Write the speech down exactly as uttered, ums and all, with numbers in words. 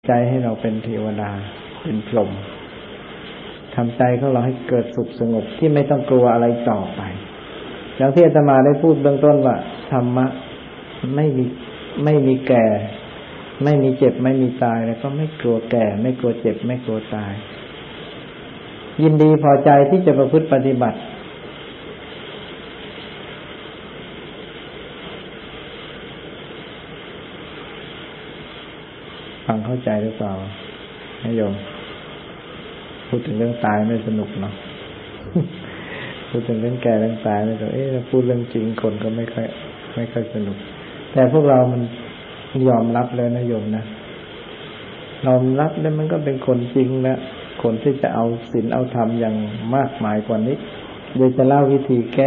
ใจให้เราเป็นเทวดาเป็นพรหมทำใจของเราให้เกิดสุขสงบที่ไม่ต้องกลัวอะไรต่อไปอย่างที่อาตมาได้พูดเบื้องต้นว่าธรรมะไม่มีไม่มีแก่ไม่มีเจ็บไม่มีตายแล้วก็ไม่กลัวแก่ไม่กลัวเจ็บไม่กลัวตายยินดีพอใจที่จะประพฤติปฏิบัติฟังเข้าใจหรือเปล่าให้โยมพูดถึงเรื่องตายไม่สนุกเนาะ พูดถึงเรื่องแก่เรื่องตายไม่สนุกเอ๊ะพูดเรื่องจริงคนก็ไม่ค่อยไม่ค่อยสนุกแต่พวกเรามันยอมรับแล้วนะโยมนะยอมรับแล้วมันก็เป็นคนจริงแล้วคนที่จะเอาศีลเอาธรรมอย่างมากมายกว่านี้โดยจะเล่าวิธีแก้